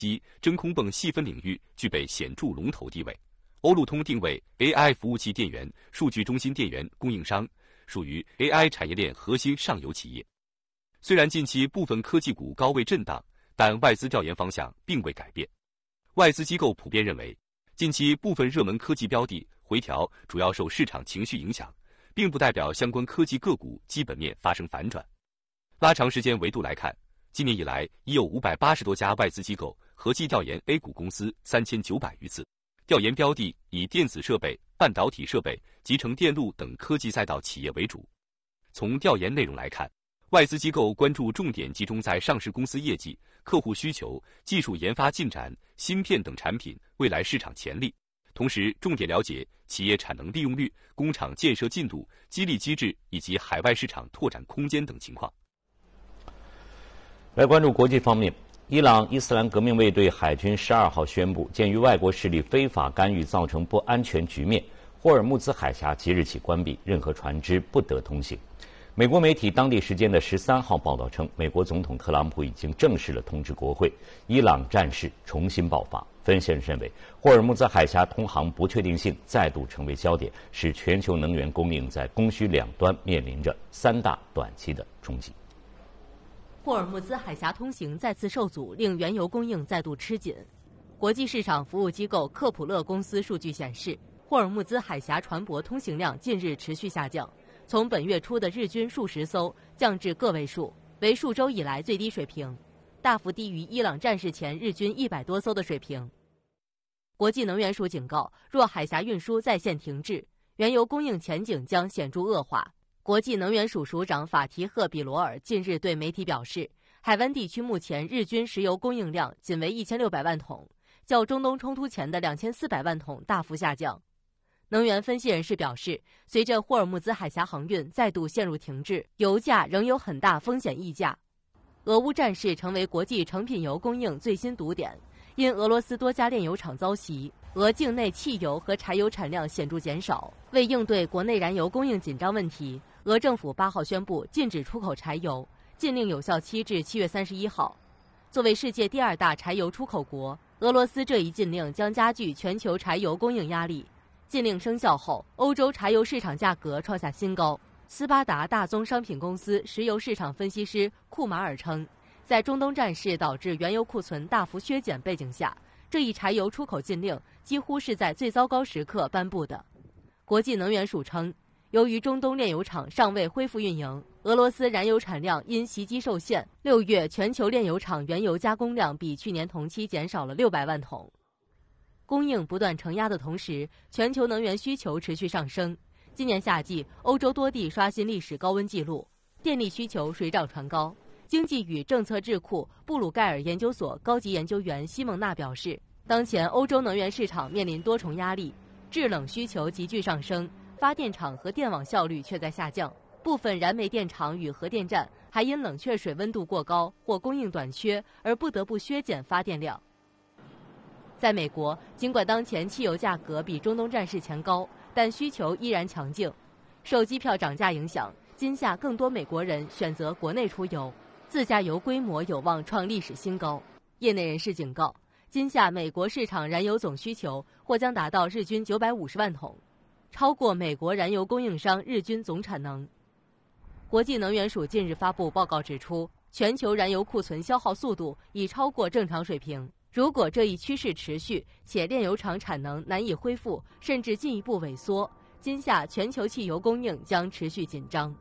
机、真空泵细分领域具备显著龙头地位。欧路通定位 AI 服务器电源、数据中心电源供应商，属于 AI 产业链核心上游企业。虽然近期部分科技股高位震荡，但外资调研方向并未改变。外资机构普遍认为，近期部分热门科技标的回调主要受市场情绪影响，并不代表相关科技个股基本面发生反转。拉长时间维度来看，今年以来已有580多家外资机构合计调研 A 股公司3900余次，调研标的以电子设备、半导体设备、集成电路等科技赛道企业为主。从调研内容来看，外资机构关注重点集中在上市公司业绩、客户需求、技术研发进展、芯片等产品未来市场潜力，同时重点了解企业产能利用率、工厂建设进度、激励机制以及海外市场拓展空间等情况。 来关注国际方面，伊朗伊斯兰革命卫队海军12号宣布，鉴于外国势力非法干预造成不安全局面，霍尔木兹海峡即日起关闭，任何船只不得通行。美国媒体当地时间的13号报道称，美国总统特朗普已经正式了通知国会，伊朗战事重新爆发。分析人认为，霍尔木兹海峡通航不确定性再度成为焦点，使全球能源供应在供需两端面临着3大短期的冲击。 霍尔木兹海峡通行再次受阻，令原油供应再度吃紧。国际市场服务机构科普勒公司数据显示，霍尔木兹海峡船舶通行量近日持续下降，从本月初的日均数十艘降至个位数，为数周以来最低水平，大幅低于伊朗战事前日均100多艘的水平。国际能源署警告，若海峡运输再现停滞，原油供应前景将显著恶化。国际能源署署长法提赫·比罗尔近日对媒体表示，海湾地区目前日均石油供应量仅为1600万桶，较中东冲突前的2400万桶大幅下降。能源分析人士表示，随着霍尔木兹海峡航运再度陷入停滞，油价仍有很大风险溢价。俄乌战事成为国际成品油供应最新堵点，因俄罗斯多家炼油厂遭袭，俄境内汽油和柴油产量显著减少。为应对国内燃油供应紧张问题，俄政府8号宣布禁止出口柴油，禁令有效期至7月31号。作为世界第2大柴油出口国，俄罗斯这一禁令将加剧全球柴油供应压力。禁令生效后，欧洲柴油市场价格创下新高。斯巴达大宗商品公司石油市场分析师库马尔称，在中东战事导致原油库存大幅削减背景下，这一柴油出口禁令几乎是在最糟糕时刻颁布的。国际能源署称，由于中东炼油厂尚未恢复运营，俄罗斯燃油产量因袭击受限，6月全球炼油厂原油加工量比去年同期减少了600万桶。供应不断承压的同时，全球能源需求持续上升。今年夏季，欧洲多地刷新历史高温纪录，电力需求水涨船高。经济与政策智库布鲁盖尔研究所高级研究员西蒙纳表示，当前欧洲能源市场面临多重压力，制冷需求急剧上升，发电厂和电网效率却在下降，部分燃煤电厂与核电站还因冷却水温度过高或供应短缺而不得不削减发电量。在美国，尽管当前汽油价格比中东战事前高，但需求依然强劲。受机票涨价影响，今夏更多美国人选择国内出游，自驾游规模有望创历史新高。业内人士警告，今夏美国市场燃油总需求或将达到日均950万桶，超过美国燃油供应商日均总产能。国际能源署近日发布报告指出，全球燃油库存消耗速度已超过正常水平。如果这一趋势持续，且炼油厂产能难以恢复，甚至进一步萎缩，今夏全球汽油供应将持续紧张。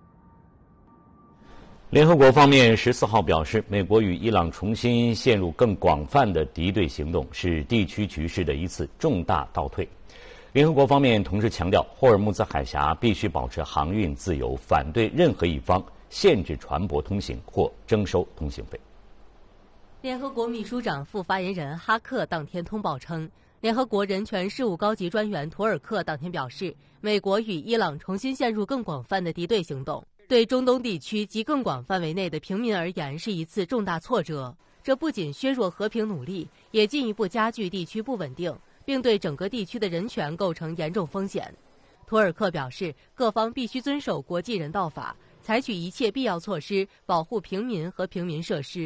联合国方面14号表示，美国与伊朗重新陷入更广泛的敌对行动，是地区局势的一次重大倒退。联合国方面同时强调，霍尔木兹海峡必须保持航运自由，反对任何一方限制船舶通行或征收通行费。 联合国秘书长副发言人哈克当天通报称，联合国人权事务高级专员图尔克当天表示，美国与伊朗重新陷入更广泛的敌对行动，对中东地区及更广范围内的平民而言是一次重大挫折。这不仅削弱和平努力，也进一步加剧地区不稳定，并对整个地区的人权构成严重风险。图尔克表示，各方必须遵守国际人道法，采取一切必要措施保护平民和平民设施。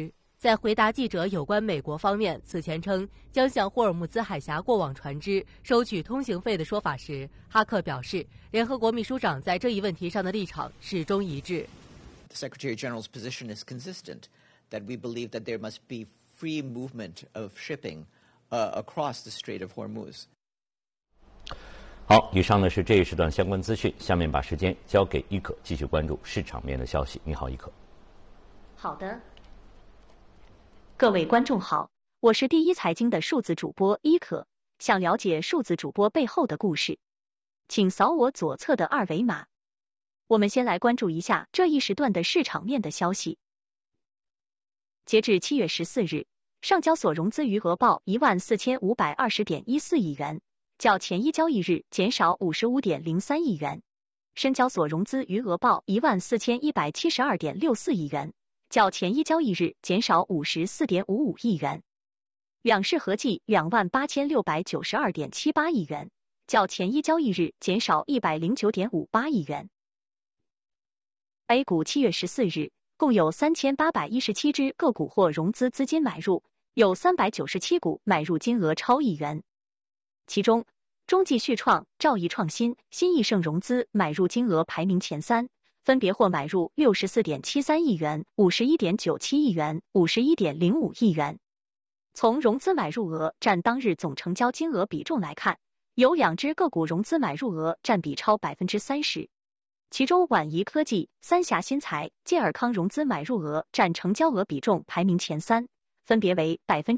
在回答记者有关美国方面此前称将向霍尔木兹海峡过往船只收取通行费的说法时，哈克表示，联合国秘书长在这一问题上的立场始终一致。 The Secretary General's position is consistent that we believe that there must be free movement of shipping across the Strait of Hormuz. 好，以上呢是这一时段相关资讯，下面把时间交给伊可，继续关注市场面的消息。你好，伊可。 好的。各位观众好，我是第一财经的数字主播伊可。想了解数字主播背后的故事，请扫我左侧的二维码。我们先来关注一下这一时段的市场面的消息。截至7月14日，上交所融资余额报14520.14亿元，较前一交易日减少55.03亿元。深交所融资余额报14172.64亿元。较前一交易日减少54.55亿元，两市合计28692.78亿元，较前一交易日减少109.58亿元。A 股7月14日共有3817只个股或融资资金买入，有397股买入金额超亿元，其中中继续创、兆易创新、新易盛融资买入金额排名前三。分别或买入64.73亿元、51.97亿元、51.05亿元。从融资买入额占当日总成交金额比重来看，有2只个股融资买入额占比超 30%， 其中晚怡科技、三峡新材、健尔康融资买入额占成交额比重排名前三，分别为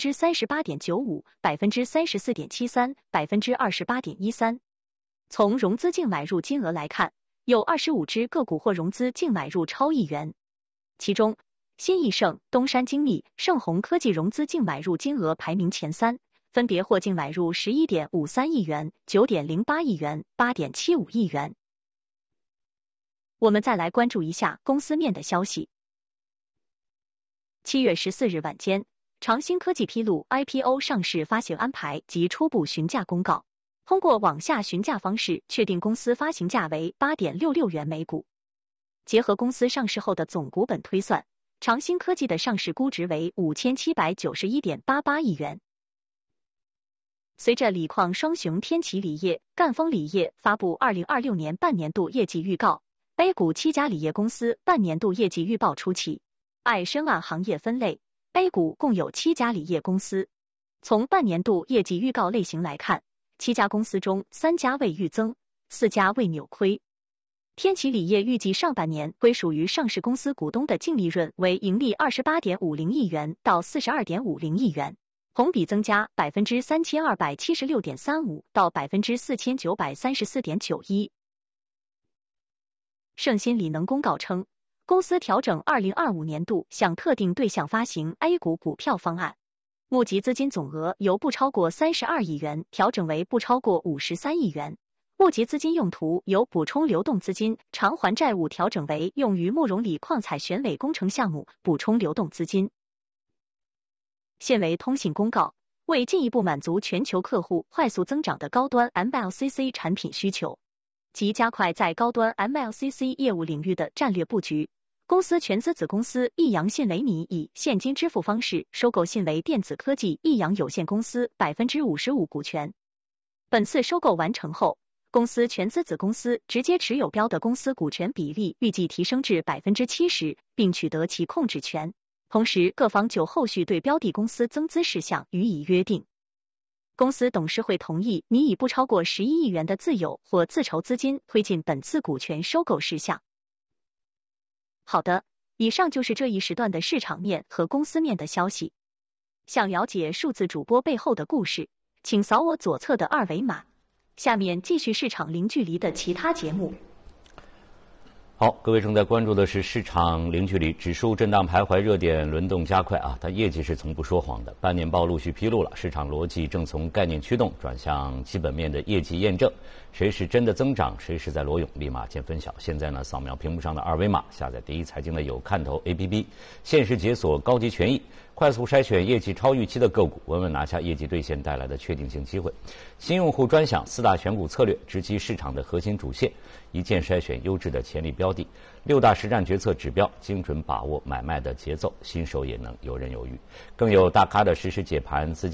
38.95%、34.73%、28.13%。从融资净买入金额来看，有25只个股或融资净买入超亿元，其中新易盛、东山精密、盛虹科技融资净买入金额排名前三，分别或净买入 11.53 亿元、9.08 亿元、8.75亿元。我们再来关注一下公司面的消息。7月14日晚间，长兴科技披露 IPO 上市发行安排及初步询价公告。通过网下询价方式确定公司发行价为 8.66 元每股。结合公司上市后的总股本推算，长兴科技的上市估值为 5791.88 亿元。随着锂矿双雄天齐锂业、赣锋锂业发布2026年半年度业绩预告 ，A 股7家锂业公司半年度业绩预报出齐。按深挖行业分类 ，A 股共有7家锂业公司。从半年度业绩预告类型来看，7家公司中3家未预增，4家未扭亏。天齐锂业预计上半年归属于上市公司股东的净利润为盈利 28.50 亿元到 42.50 亿元，同比增加 3276.35% 到 4934.91%。盛鑫锂能公告称，公司调整2025年度向特定对象发行 A 股股票方案。募集资金总额由不超过32亿元调整为不超过53亿元，募集资金用途由补充流动资金、偿还债务调整为用于慕容锂矿采选垒工程项目补充流动资金。现为通信公告，为进一步满足全球客户快速增长的高端 MLCC 产品需求，及加快在高端 MLCC 业务领域的战略布局，公司全资子公司益阳信雷米以现金支付方式收购信雷电子科技益阳有限公司 55% 股权。本次收购完成后，公司全资子公司直接持有标的公司股权比例预计提升至 70%， 并取得其控制权。同时，各方就后续对标的公司增资事项予以约定。公司董事会同意拟以不超过11亿元的自有或自筹资金推进本次股权收购事项。好的，以上就是这一时段的市场面和公司面的消息。想了解数字主播背后的故事，请扫我左侧的二维码。下面继续市场零距离的其他节目。 好，各位正在关注的是市场零距离，指数震荡徘徊，热点轮动加快啊！它业绩是从不说谎的，半年报陆续披露了，市场逻辑正从概念驱动转向基本面的业绩验证，谁是真的增长，谁是在裸泳，立马见分晓。现在呢，扫描屏幕上的二维码，下载第一财经的有看头 APP， 限时解锁高级权益， 快速筛选业绩超预期的个股，稳稳拿下业绩兑现带来的确定性机会。新用户专享4大选股策略，直击市场的核心主线，一键筛选优质的潜力标的，6大实战决策指标，精准把握买卖的节奏，新手也能游刃有余。更有大咖的实时解盘，资金